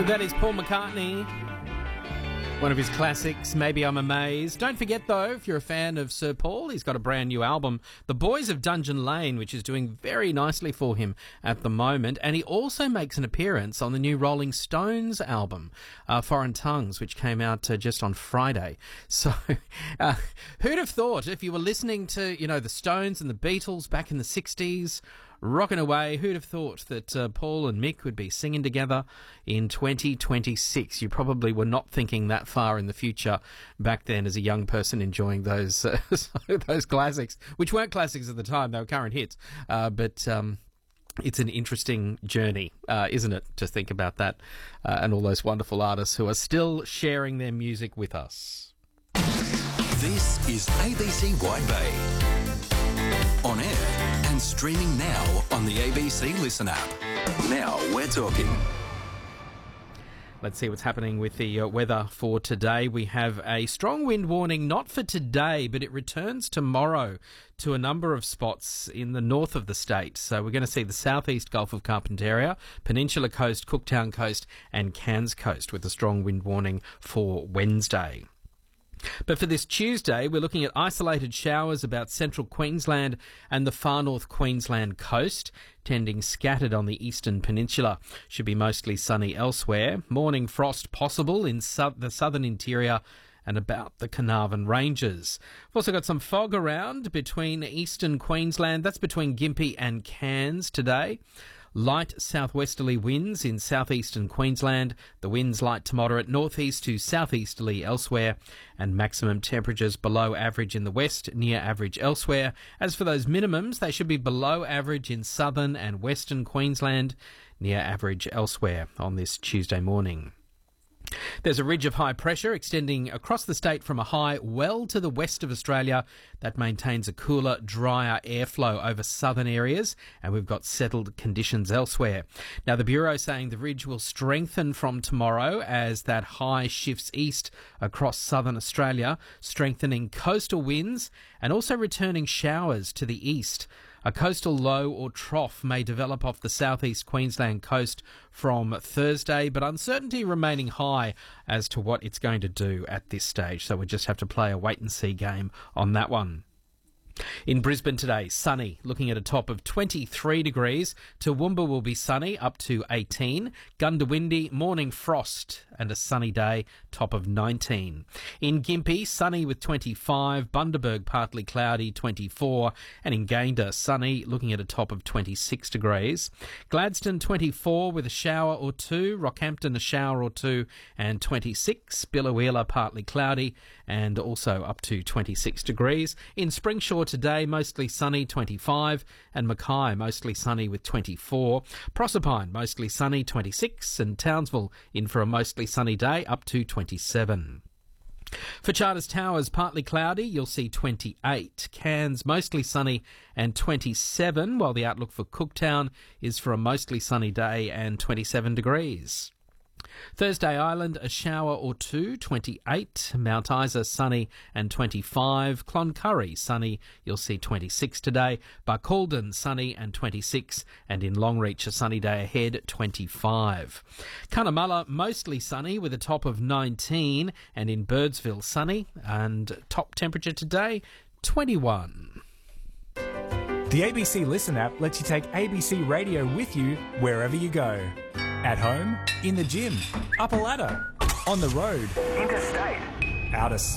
That is Paul McCartney. One of his classics, Maybe I'm Amazed. Don't forget, though, if you're a fan of Sir Paul, he's got a brand new album, The Boys of Dungeon Lane, which is doing very nicely for him at the moment. And he also makes an appearance on the new Rolling Stones album, Foreign Tongues, which came out just on Friday. So who'd have thought, if you were listening to, the Stones and the Beatles back in the 60s, rocking away, who'd have thought that Paul and Mick would be singing together in 2026? You probably were not thinking that far in the future back then as a young person enjoying those those classics, which weren't classics at the time, they were current hits. But it's an interesting journey, isn't it, to think about that and all those wonderful artists who are still sharing their music with us. This is ABC Wide Bay. On air and streaming now on the ABC Listen app. Now we're talking. Let's see what's happening with the weather for today. We have a strong wind warning, not for today, but it returns tomorrow to a number of spots in the north of the state. So we're going to see the southeast Gulf of Carpentaria, Peninsula Coast, Cooktown Coast and Cairns Coast with a strong wind warning for Wednesday. But for this Tuesday, we're looking at isolated showers about central Queensland and the far north Queensland coast, tending scattered on the eastern peninsula. Should be mostly sunny elsewhere. Morning frost possible in the southern interior and about the Carnarvon Ranges. We've also got some fog around between eastern Queensland. That's between Gympie and Cairns today. Light southwesterly winds in southeastern Queensland. The winds light to moderate northeast to southeasterly elsewhere, and maximum temperatures below average in the west, near average elsewhere. As for those minimums, they should be below average in southern and western Queensland, near average elsewhere on this Tuesday morning. There's a ridge of high pressure extending across the state from a high well to the west of Australia that maintains a cooler, drier airflow over southern areas, and we've got settled conditions elsewhere. Now, the Bureau is saying the ridge will strengthen from tomorrow as that high shifts east across southern Australia, strengthening coastal winds and also returning showers to the east. A coastal low or trough may develop off the southeast Queensland coast from Thursday, but uncertainty remaining high as to what it's going to do at this stage. So we just have to play a wait-and-see game on that one. In Brisbane today, sunny, looking at a top of 23 degrees. Toowoomba will be sunny, up to 18. Goondiwindi, morning frost and a sunny day, top of 19. In Gympie, sunny with 25. Bundaberg, partly cloudy, 24. And in Gayndah, sunny, looking at a top of 26 degrees. Gladstone, 24 with a shower or two. Rockhampton, a shower or two and 26. Biloela, partly cloudy and also up to 26 degrees. In Springsure today, mostly sunny, 25, and Mackay, mostly sunny with 24. Proserpine, mostly sunny, 26, and Townsville in for a mostly sunny day, up to 27. For Charters Towers, partly cloudy, you'll see 28. Cairns, mostly sunny and 27, while the outlook for Cooktown is for a mostly sunny day and 27 degrees. Thursday Island, a shower or two, 28. Mount Isa, sunny and 25. Cloncurry, sunny, you'll see 26 today. Barcaldine, sunny and 26. And in Longreach, a sunny day ahead, 25. Cunnamulla, mostly sunny with a top of 19. And in Birdsville, sunny and top temperature today, 21. The ABC Listen app lets you take ABC Radio with you wherever you go. At home, in the gym, up a ladder, on the road, interstate, outer space.